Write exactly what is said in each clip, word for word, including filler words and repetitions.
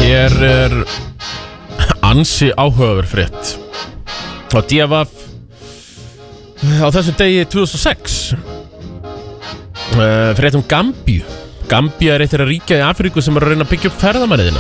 Hér er ansi áhugaverð frétt á D V F á þessum degi tvö þúsund og sex. uh, Frétt um Gambíu. Gambía er eitt þeirra ríkja í Afríku sem er að reyna að byggja upp ferðamannaiðina.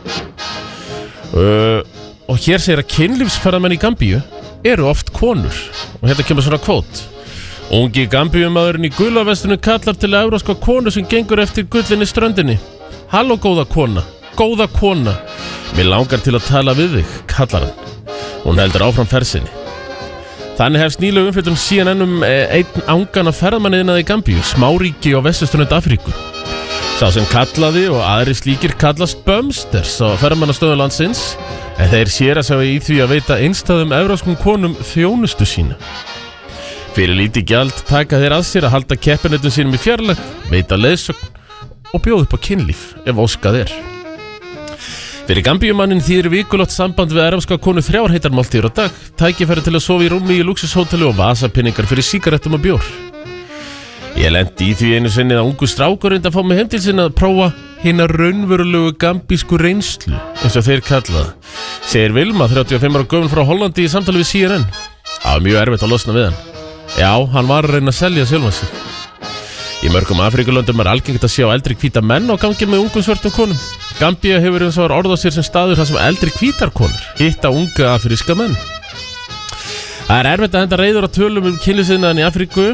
uh, Og hér segir að kynlífsferðamenn í Gambíu eru oft konur. Og hérna kemur svona kvót: Ungi Gambíumaðurinn í gulavestunum kallar til evrópska konu sem gengur eftir gullinni ströndinni. Halló góða kona, góða kona, mér langar til að tala við þig, kallar hann. Hún heldur áfram ferð sinni. Þannig hefst nýlega umfjöllun C N N um einn angan af ferðamanniðnaði í Gambíu, smáríki á vesturströnd Afríku. Sá sem kallaði og aðri slíkir kallast bumsters á ferðamannastöðum landsins, en þeir sér að sjá í því að veita einstæðum evrópskum konum þjónustu sína. Fyrir lítið gjald taka þeir að sér að halda keppinetum sínum í fjarlægt, veita leiðsögn og bjóða upp á kynlíf ef óskað er. Fyrir Gambíumannin þýðir vikulátt samband við evrópska konu þrjár heitar máltíðir á dag, tækifæri til að sofa í rúmi í luxushóteli og vasapinningar fyrir sígarettum og bjór. Ég lendi í því einu sinni að ungu strákur reyndi að fá mig heim til sinna að prófa hina raunverulegu gambísku reynslu, eins og þeir kallaða, segir Vilma, þrjátíu og fimm ára gömul frá Hollandi í samtali við C N N. Það var mjög erfitt að losna við hann. Já, hann var að reyna að selja sjálfan sig. Í mörgum Afríkulöndum er algengt að sjá eldri hvíta menn á gangi með ungum svörtum konum. Gambía hefur eins og orð á sér sem staður þar sem eldri hvítar konur hitta unga afríska menn. Það er erfitt að henda reiður á tölum um kynlífsiðnaðinn í Afríku.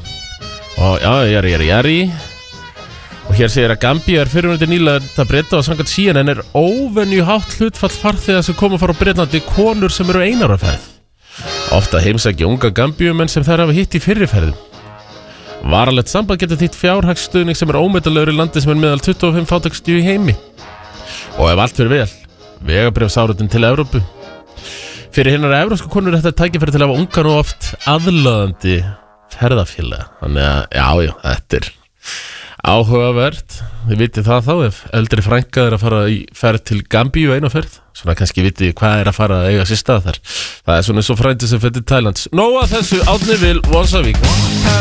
Og já, jari, jari, jari. Og hér segir að Gambía er fyrirvændi nýlega að Breta og samkvæmt C N N er óvenju hátt hlutfall farþega sem koma frá Bretlandi konur sem eru einar á ferð. Ofta heimsækja unga Gambíumenn sem þær hafa hitt í fyrri ferðum. Varalegt samband getur þýtt fjárhagsstuðning sem er ómetanlegur í landi sem er meðal tuttugu og fimm fátækustu í heimi. Og ef allt fyrir vel, vegabréfsáritun til Evrópu. Fyrir hinnar evrópsku konur er þetta tækifæri til að hafa ungan og oft aðlaðandi ferðafélaga. Þannig að, já, já, þetta er áhugavert. Þið vitið það þá, ef eldri frænka er að fara í ferð til Gambíu einu ferð, svona kannski vitið hvað er að fara að eiga sér stað þar. Það er svona eins og frændi sem fer til Thailands. Nóa þessu, Árni Vil, Vonsavík.